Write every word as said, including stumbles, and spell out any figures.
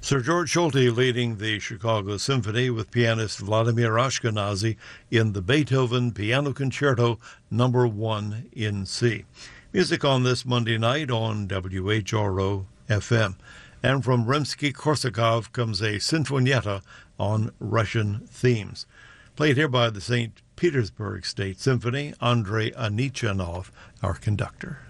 Sir George Solti leading the Chicago Symphony with pianist Vladimir Ashkenazy in the Beethoven Piano Concerto Number one in C. Music on this Monday night on W H R O F M. And from Rimsky-Korsakov comes a Sinfonietta on Russian themes. Played here by the Saint Petersburg State Symphony, Andrei Anichanov, our conductor.